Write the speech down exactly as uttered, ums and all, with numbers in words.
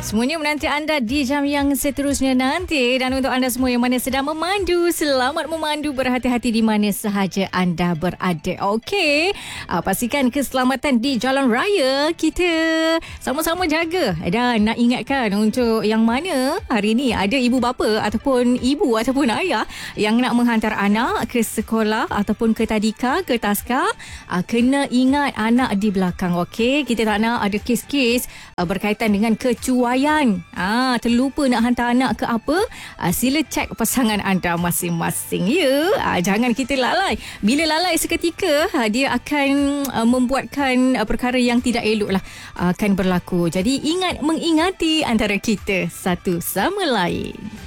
Semuanya menanti anda di jam yang seterusnya nanti. Dan untuk anda semua yang mana sedang memandu, selamat memandu, berhati-hati di mana sahaja anda berada. Okey, uh, pastikan keselamatan di jalan raya kita sama-sama jaga. Dan nak ingatkan untuk yang mana hari ni ada ibu bapa ataupun ibu ataupun ayah yang nak menghantar anak ke sekolah ataupun ke tadika, ke taska, uh, kena ingat anak di belakang. Okey, kita tak nak ada kes-kes uh, berkaitan dengan kecuaian. Ah, terlupa nak hantar anak ke apa? Ah, sila cek pasangan anda masing-masing ya. Ah, jangan kita lalai. Bila lalai seketika, ah, dia akan ah, membuatkan ah, perkara yang tidak elok lah ah, akan berlaku. Jadi ingat mengingati antara kita satu sama lain.